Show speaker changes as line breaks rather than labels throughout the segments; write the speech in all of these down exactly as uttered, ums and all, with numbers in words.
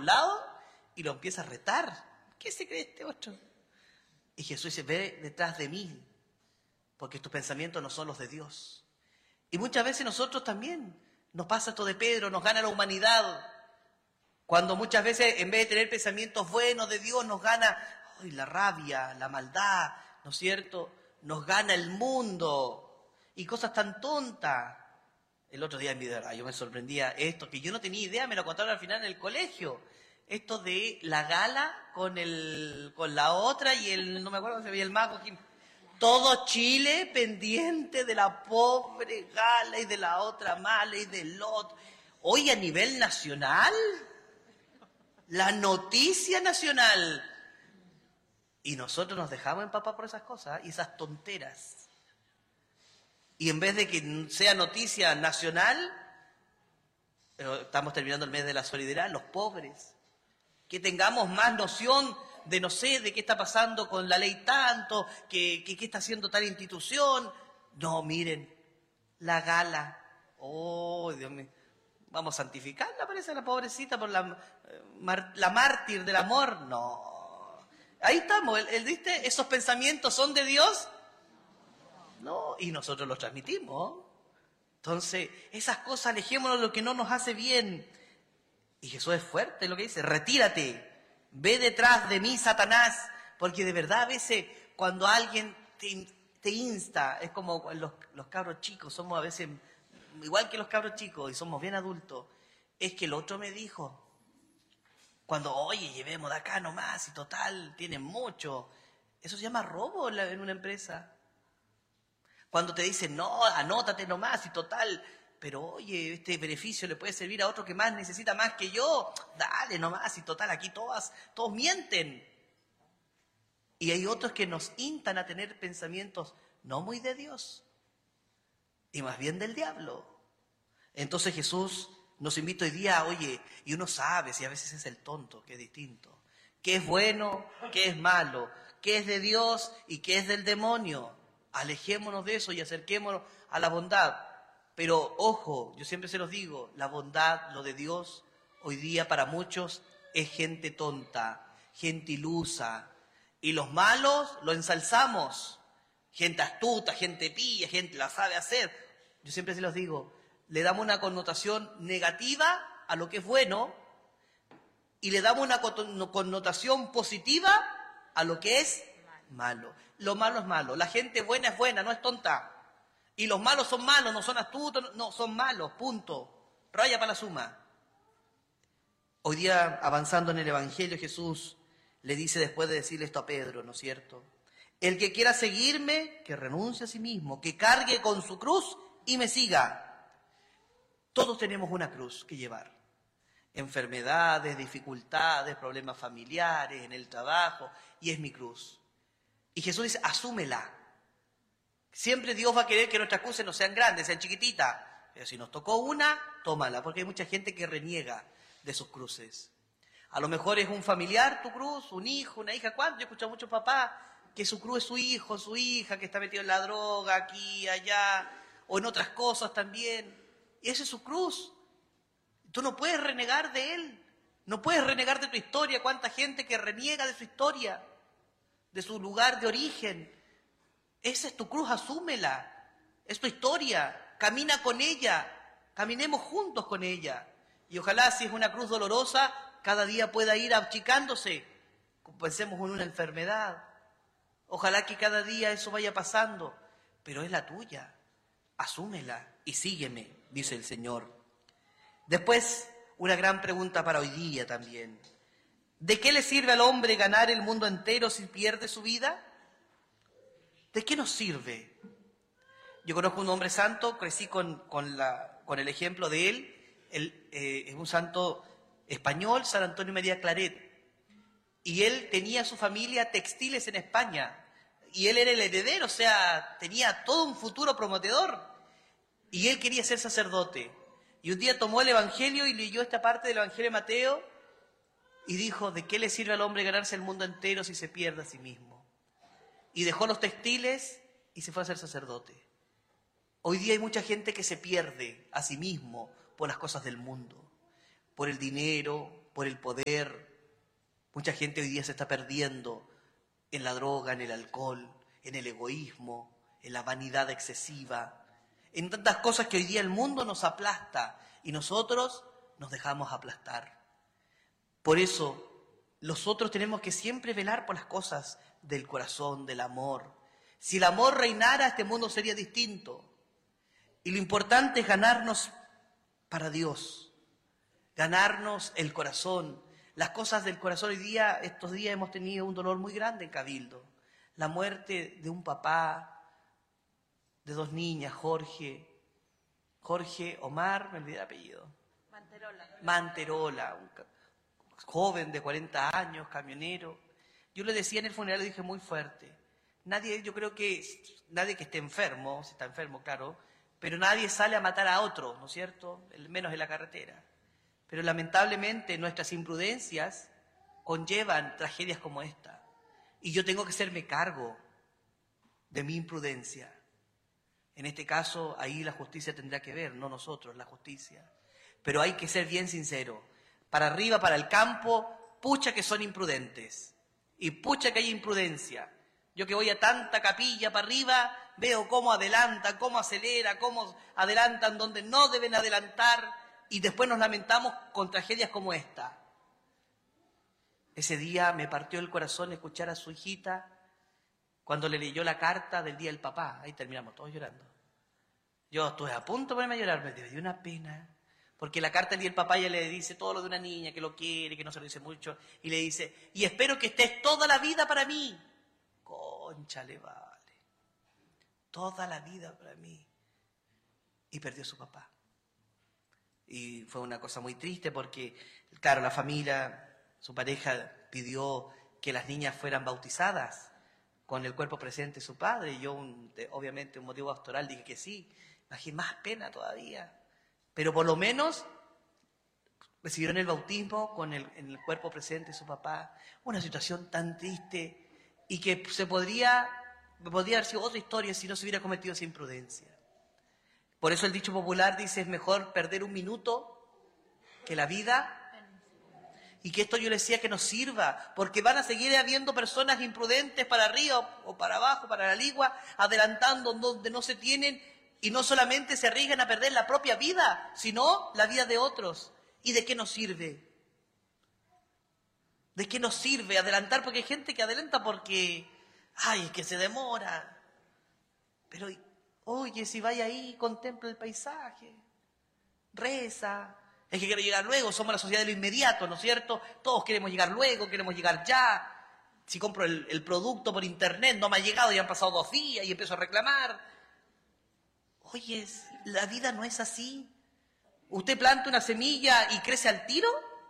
lado y lo empieza a retar. ¿Qué se cree este otro? Y Jesús dice, ve detrás de mí, porque tus pensamientos no son los de Dios. Y muchas veces nosotros también, nos pasa esto de Pedro, nos gana la humanidad. Cuando muchas veces, en vez de tener pensamientos buenos de Dios, nos gana ay, la rabia, la maldad, ¿no es cierto? Nos gana el mundo y cosas tan tontas. El otro día en mi vida, yo me sorprendía esto, que yo no tenía idea, me lo contaron al final en el colegio. Esto de la gala con el con la otra y el, no me acuerdo si había el mago. Todo Chile pendiente de la pobre gala y de la otra mala y del otro. Hoy a nivel nacional, la noticia nacional. Y nosotros nos dejamos empapar por esas cosas y esas tonteras. Y en vez de que sea noticia nacional, pero estamos terminando el mes de la solidaridad, los pobres. Que tengamos más noción de no sé, de qué está pasando con la ley tanto, que qué está haciendo tal institución. No, miren, la gala. Oh, Dios mío. Vamos a santificarla, parece, la pobrecita, por la, la mártir del amor. No. Ahí estamos, ¿el, el, ¿viste? ¿Esos pensamientos son de Dios? No, y nosotros los transmitimos. Entonces, esas cosas, alejémonos de lo que no nos hace bien. Y Jesús es fuerte lo que dice, retírate, ve detrás de mí, Satanás, porque de verdad a veces cuando alguien te, te insta, es como los, los cabros chicos, somos a veces igual que los cabros chicos y somos bien adultos, es que el otro me dijo, cuando, oye, llevemos de acá nomás y total, tienen mucho, eso se llama robo en, la, en una empresa. Cuando te dicen, no, anótate nomás y total... Pero oye, este beneficio le puede servir a otro que más necesita más que yo. Dale nomás, y total, aquí todas, todos mienten. Y hay otros que nos instan a tener pensamientos no muy de Dios, y más bien del diablo. Entonces Jesús nos invita hoy día, oye, y uno sabe, si a veces es el tonto, que es distinto. Qué es bueno, qué es malo, qué es de Dios y qué es del demonio. Alejémonos de eso y acerquémonos a la bondad. Pero ojo, yo siempre se los digo, la bondad, lo de Dios, hoy día para muchos es gente tonta, gente ilusa. Y los malos lo ensalzamos, gente astuta, gente pilla, gente la sabe hacer. Yo siempre se los digo, le damos una connotación negativa a lo que es bueno y le damos una connotación positiva a lo que es malo. Lo malo es malo, la gente buena es buena, no es tonta. Y los malos son malos, no son astutos, no, son malos, punto. Raya para la suma. Hoy día, avanzando en el Evangelio, Jesús le dice después de decirle esto a Pedro, ¿no es cierto? El que quiera seguirme, que renuncie a sí mismo, que cargue con su cruz y me siga. Todos tenemos una cruz que llevar. Enfermedades, dificultades, problemas familiares, en el trabajo, y es mi cruz. Y Jesús dice, asúmela. Siempre Dios va a querer que nuestras cruces no sean grandes, sean chiquititas. Pero si nos tocó una, tómala, porque hay mucha gente que reniega de sus cruces. A lo mejor es un familiar tu cruz, un hijo, una hija. ¿Cuánto? Yo he escuchado a muchos papás que su cruz es su hijo, su hija, que está metido en la droga, aquí, allá, o en otras cosas también. Y esa es su cruz. Tú no puedes renegar de él. No puedes renegar de tu historia. ¿Cuánta gente que reniega de su historia? De su lugar de origen. Esa es tu cruz, asúmela. Es tu historia. Camina con ella. Caminemos juntos con ella. Y ojalá, si es una cruz dolorosa, cada día pueda ir achicándose. Pensemos en una enfermedad. Ojalá que cada día eso vaya pasando. Pero es la tuya. Asúmela y sígueme, dice el Señor. Después, una gran pregunta para hoy día también. ¿De qué le sirve al hombre ganar el mundo entero si pierde su vida? ¿De qué nos sirve? Yo conozco un hombre santo, crecí con, con, la, con el ejemplo de él. Él eh, es un santo español, San Antonio María Claret. Y él tenía su familia textiles en España. Y él era el heredero, o sea, tenía todo un futuro prometedor. Y él quería ser sacerdote. Y un día tomó el Evangelio y leyó esta parte del Evangelio de Mateo y dijo, ¿de qué le sirve al hombre ganarse el mundo entero si se pierde a sí mismo? Y dejó los textiles y se fue a ser sacerdote. Hoy día hay mucha gente que se pierde a sí mismo por las cosas del mundo, por el dinero, por el poder. Mucha gente hoy día se está perdiendo en la droga, en el alcohol, en el egoísmo, en la vanidad excesiva, en tantas cosas que hoy día el mundo nos aplasta y nosotros nos dejamos aplastar. Por eso, nosotros tenemos que siempre velar por las cosas del corazón, del amor. Si el amor reinara, este mundo sería distinto. Y lo importante es ganarnos para Dios, ganarnos el corazón. Las cosas del corazón, hoy día, estos días hemos tenido un dolor muy grande en Cabildo. La muerte de un papá, de dos niñas, Jorge, Jorge Omar, me olvidé el apellido.
Manterola.
Manterola, un joven de cuarenta años, camionero. Yo le decía en el funeral, le dije muy fuerte. Nadie, yo creo que nadie que esté enfermo, si está enfermo, claro, pero nadie sale a matar a otro, ¿no es cierto? Menos en la carretera. Pero lamentablemente nuestras imprudencias conllevan tragedias como esta. Y yo tengo que hacerme cargo de mi imprudencia. En este caso, ahí la justicia tendrá que ver, no nosotros, la justicia. Pero hay que ser bien sincero. Para arriba, para el campo, pucha que son imprudentes. Y pucha que hay imprudencia. Yo que voy a tanta capilla para arriba, veo cómo adelantan, cómo acelera, cómo adelantan donde no deben adelantar, y después nos lamentamos con tragedias como esta. Ese día me partió el corazón escuchar a su hijita cuando le leyó la carta del día del papá. Ahí terminamos todos llorando. Yo estuve a punto de ponerme a llorar, me dio una pena. Porque la carta del día del papá ya le dice todo lo de una niña, que lo quiere, que no se lo dice mucho, y le dice, y espero que estés toda la vida para mí. Concha le vale. Toda la vida para mí. Y perdió a su papá. Y fue una cosa muy triste porque, claro, la familia, su pareja pidió que las niñas fueran bautizadas con el cuerpo presente de su padre. Y yo, un, obviamente, un motivo pastoral, dije que sí. Imagínate, más pena todavía. Pero por lo menos recibieron el bautismo con el, en el cuerpo presente de su papá. Una situación tan triste y que se podría, podría haber sido otra historia si no se hubiera cometido esa imprudencia. Por eso el dicho popular dice, es mejor perder un minuto que la vida. Y que esto yo le decía que nos sirva, porque van a seguir habiendo personas imprudentes para arriba o para abajo, para la ligua, adelantando donde no se tienen, y no solamente se arriesgan a perder la propia vida, sino la vida de otros. ¿Y de qué nos sirve? ¿De qué nos sirve adelantar? Porque hay gente que adelanta porque, ay, es que se demora. Pero, oye, si vaya ahí, contempla el paisaje, reza. Es que quiero llegar luego, somos la sociedad de lo inmediato, ¿no es cierto? Todos queremos llegar luego, queremos llegar ya. Si compro el, el producto por internet, no me ha llegado, ya han pasado dos días y empiezo a reclamar. Oye, la vida no es así. ¿Usted planta una semilla y crece al tiro?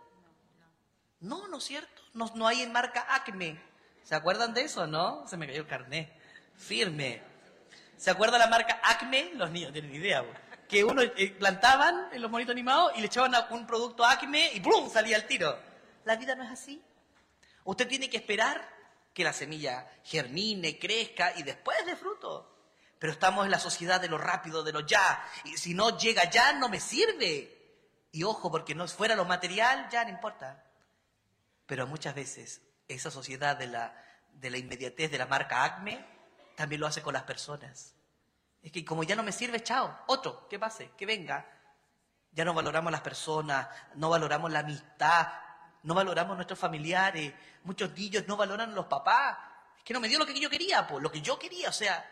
No, no es cierto. No, no hay en marca Acme. ¿Se acuerdan de eso, no? Se me cayó el carnet. Firme. ¿Se acuerda la marca Acme? Los niños tienen idea, güey. Que uno eh, plantaban en los monitos animados y le echaban un producto Acme y ¡plum! Salía al tiro. La vida no es así. Usted tiene que esperar que la semilla germine, crezca y después dé fruto. Pero estamos en la sociedad de lo rápido, de lo ya. Y si no llega ya, no me sirve. Y ojo, porque no fuera lo material, ya no importa. Pero muchas veces esa sociedad de la, de la inmediatez de la marca Acme también lo hace con las personas. Es que como ya no me sirve, chao, otro, que pase, que venga. Ya no valoramos a las personas, no valoramos la amistad, no valoramos a nuestros familiares. Muchos niños no valoran a los papás. Es que no me dio lo que yo quería, pues, lo que yo quería, o sea,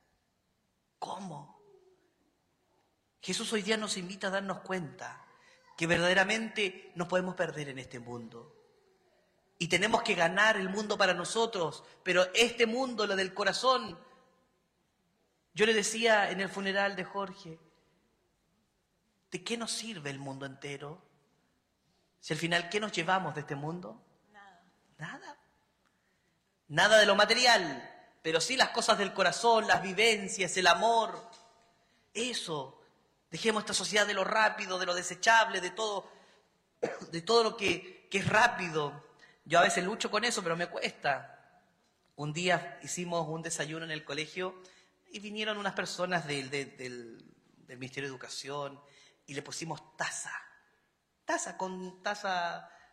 ¿cómo? Jesús hoy día nos invita a darnos cuenta que verdaderamente nos podemos perder en este mundo. Y tenemos que ganar el mundo para nosotros, pero este mundo, lo del corazón. Yo le decía en el funeral de Jorge, ¿de qué nos sirve el mundo entero? Si al final, ¿qué nos llevamos de este mundo?
Nada.
Nada. Nada de lo material, pero sí las cosas del corazón, las vivencias, el amor. Eso. Dejemos esta sociedad de lo rápido, de lo desechable, de todo, de todo lo que, que es rápido. Yo a veces lucho con eso, pero me cuesta. Un día hicimos un desayuno en el colegio y vinieron unas personas del, del, del, del Ministerio de Educación y le pusimos taza. Taza con taza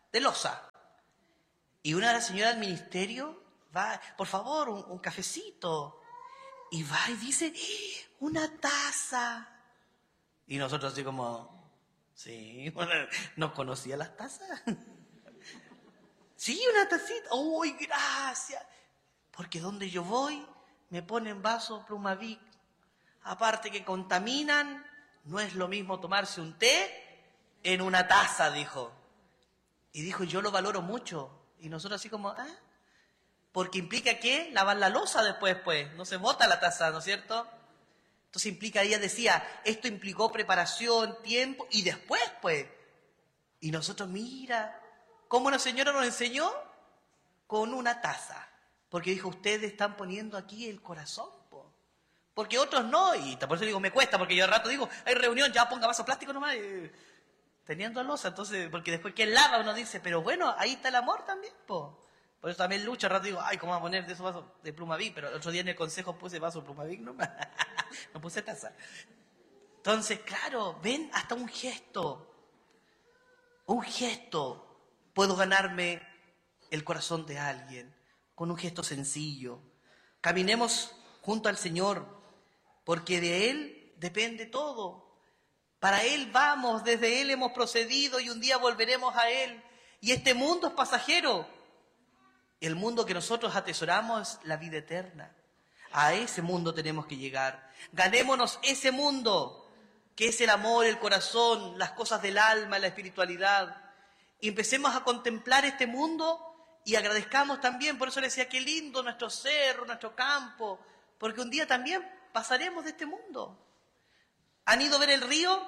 de loza. Y una de las señoras del ministerio va, por favor, un, un cafecito. Y va y dice, ¡eh! Una taza. Y nosotros así como, sí, bueno, ¿no conocía las tazas? Sí, una tacita. ¡Uy, gracias! Porque donde yo voy me ponen vaso Plumavic. Aparte que contaminan, no es lo mismo tomarse un té en una taza, dijo. Y dijo, yo lo valoro mucho. Y nosotros así como, ¿ah? Porque implica que lavar la loza después, pues. No se bota la taza, ¿no es cierto? Entonces implica, ella decía, esto implicó preparación, tiempo, y después, pues. Y nosotros, mira, ¿cómo una señora nos enseñó? Con una taza. Porque dijo, ustedes están poniendo aquí el corazón, po. Porque otros no, y por eso digo, me cuesta, porque yo al rato digo, hay reunión, ya ponga vaso plástico nomás, y, teniendo loza, entonces, porque después que lava uno dice, pero bueno, ahí está el amor también, po. Por eso también lucho, al rato digo, ay, ¿cómo voy a poner de esos vasos de Plumavic? Pero el otro día en el consejo puse vaso Plumavic nomás, no puse taza. Entonces, claro, ven, hasta un gesto, un gesto, puedo ganarme el corazón de alguien, con un gesto sencillo. Caminemos junto al Señor, porque de Él depende todo. Para Él vamos, desde Él hemos procedido y un día volveremos a Él. Y este mundo es pasajero. El mundo que nosotros atesoramos es la vida eterna. A ese mundo tenemos que llegar. Ganémonos ese mundo, que es el amor, el corazón, las cosas del alma, la espiritualidad. Y empecemos a contemplar este mundo y agradezcamos también. Por eso le decía, qué lindo nuestro cerro, nuestro campo, porque un día también pasaremos de este mundo. ¿Han ido a ver el río?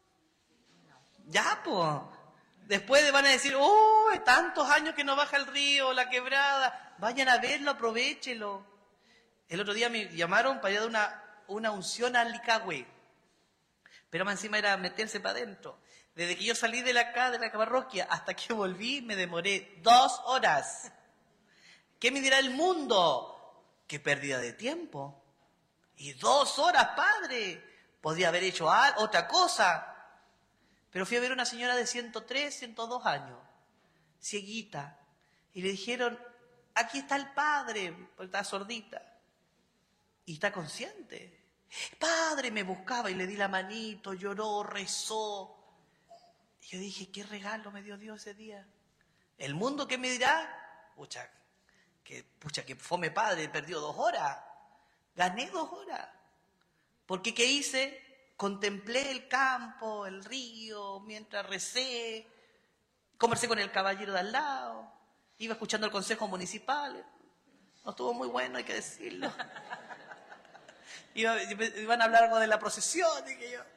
Ya, pues. Después van a decir, oh, tantos años que no baja el río, la quebrada. Vayan a verlo, aprovéchelo. El otro día me llamaron para ir a dar una, una unción al Licahue. Pero más encima era meterse para adentro. Desde que yo salí de la acá, de la parroquia, hasta que volví, me demoré dos horas. ¿Qué me dirá el mundo? Qué pérdida de tiempo. Y dos horas, padre. Podía haber hecho algo, otra cosa. Pero fui a ver a una señora de ciento tres, ciento dos años, cieguita. Y le dijeron, aquí está el padre, porque está sordita. Y está consciente. Padre, me buscaba y le di la manito, lloró, rezó. Y yo dije, qué regalo me dio Dios ese día. ¿El mundo qué me dirá? Pucha, que, pucha, que fome padre, perdió dos horas. Gané dos horas. Porque ¿qué hice? Contemplé el campo, el río, mientras recé. Conversé con el caballero de al lado. Iba escuchando el consejo municipal. No estuvo muy bueno, hay que decirlo. Iba, iban a hablar algo de la procesión, dije yo.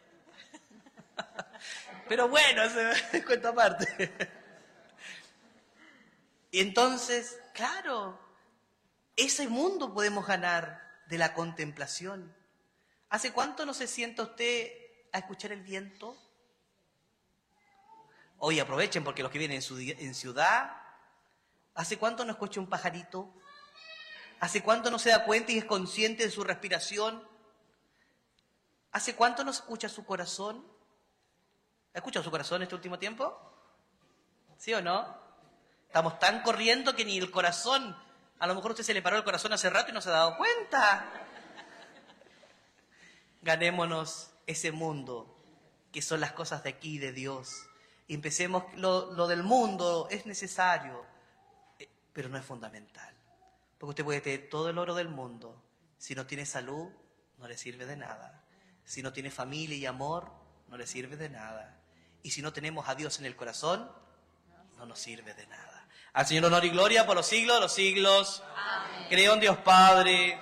Pero bueno, eso es cuento aparte. Y entonces, claro, ese mundo podemos ganar de la contemplación. ¿Hace cuánto no se sienta usted a escuchar el viento? Hoy aprovechen porque los que vienen en, su, en ciudad, ¿hace cuánto no escucha un pajarito? ¿Hace cuánto no se da cuenta y es consciente de su respiración? ¿Hace cuánto no escucha su corazón? ¿Ha escuchado su corazón este último tiempo? ¿Sí o no? Estamos tan corriendo que ni el corazón, a lo mejor a usted se le paró el corazón hace rato y no se ha dado cuenta. Ganémonos ese mundo, que son las cosas de aquí, de Dios. Y empecemos, lo, lo del mundo es necesario, pero no es fundamental. Porque usted puede tener todo el oro del mundo. Si no tiene salud, no le sirve de nada. Si no tiene familia y amor, no le sirve de nada. Y si no tenemos a Dios en el corazón, no nos sirve de nada. Al Señor honor y gloria por los siglos de los siglos. Amén. Creo en Dios Padre,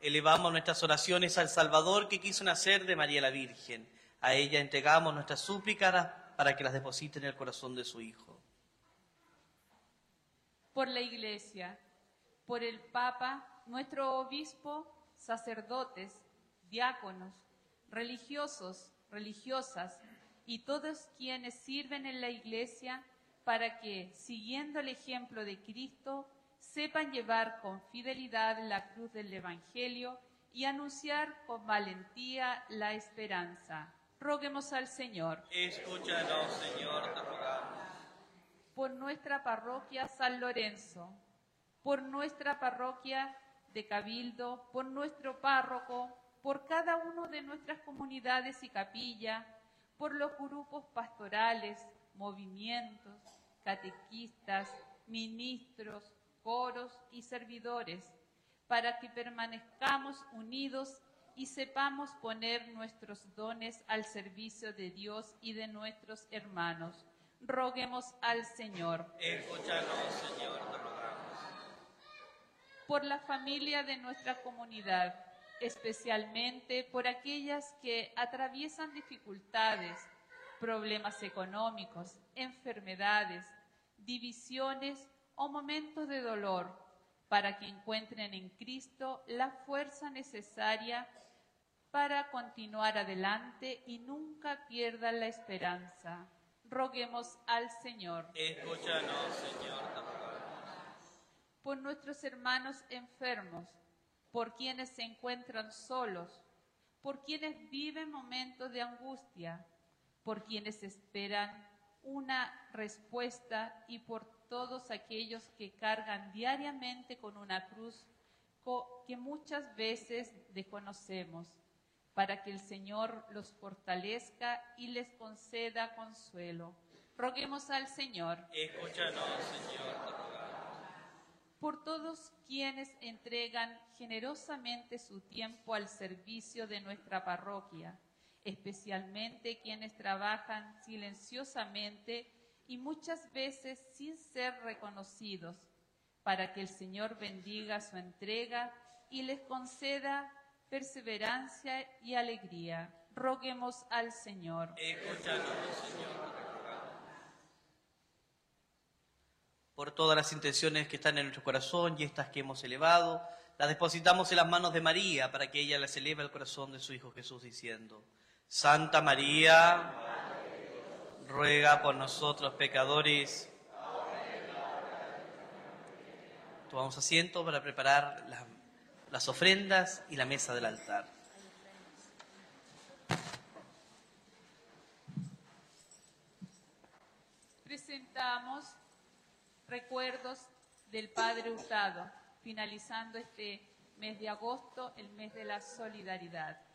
Elevamos nuestras oraciones al Salvador que quiso nacer de María la Virgen. A ella entregamos nuestras súplicas para que las deposite en el corazón de su Hijo.
Por la Iglesia, por el Papa, nuestro obispo, sacerdotes, diáconos, religiosos, religiosas y todos quienes sirven en la Iglesia, para que, siguiendo el ejemplo de Cristo, sepan llevar con fidelidad la cruz del Evangelio y anunciar con valentía la esperanza. Roguemos al Señor.
Escúchanos, Señor, te rogamos.
Por nuestra parroquia San Lorenzo, por nuestra parroquia de Cabildo, por nuestro párroco, por cada uno de nuestras comunidades y capilla, por los grupos pastorales, movimientos, catequistas, ministros, coros y servidores, para que permanezcamos unidos y sepamos poner nuestros dones al servicio de Dios y de nuestros hermanos. Roguemos al Señor.
Escúchanos, Señor, te rogamos.
Por la familia de nuestra comunidad, especialmente por aquellas que atraviesan dificultades, problemas económicos, enfermedades, divisiones o momentos de dolor, para que encuentren en Cristo la fuerza necesaria para continuar adelante y nunca pierdan la esperanza. Roguemos al Señor.
Escúchanos, Señor, te rogamos.
Por nuestros hermanos enfermos, por quienes se encuentran solos, por quienes viven momentos de angustia, por quienes esperan una respuesta y por todos aquellos que cargan diariamente con una cruz que muchas veces desconocemos, para que el Señor los fortalezca y les conceda consuelo. Roguemos al Señor.
Escúchanos, Señor, te rogamos.
Por todos quienes entregan generosamente su tiempo al servicio de nuestra parroquia, especialmente quienes trabajan silenciosamente y muchas veces sin ser reconocidos, para que el Señor bendiga su entrega y les conceda perseverancia y alegría. Roguemos al Señor.
Escúchanos, Señor, te rogamos. Por todas las intenciones que están en nuestro corazón y estas que hemos elevado, las depositamos en las manos de María para que ella las eleve al corazón de su Hijo Jesús, diciendo: Santa María, ruega por nosotros pecadores. Tomamos asiento para preparar las, las ofrendas y la mesa del altar.
Presentamos recuerdos del Padre Hurtado, finalizando este mes de agosto, el mes de la solidaridad.